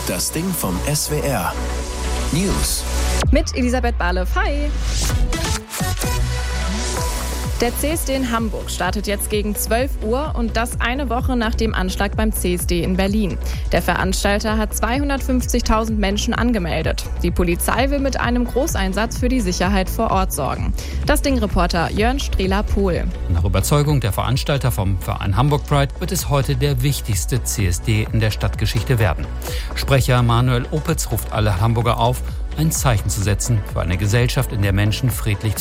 Das Ding vom SWR. News. Mit Elisabeth Balev. Hi. Der CSD in Hamburg startet jetzt gegen 12 Uhr und das eine Woche nach dem Anschlag beim CSD in Berlin. Der Veranstalter hat 250.000 Menschen angemeldet. Die Polizei will mit einem Großeinsatz für die Sicherheit vor Ort sorgen. Das Ding-Reporter Jörn Strehler-Pohl. Nach Überzeugung der Veranstalter vom Verein Hamburg Pride wird es heute der wichtigste CSD in der Stadtgeschichte werden. Sprecher Manuel Opitz ruft alle Hamburger auf, ein Zeichen zu setzen für eine Gesellschaft, in der Menschen friedlich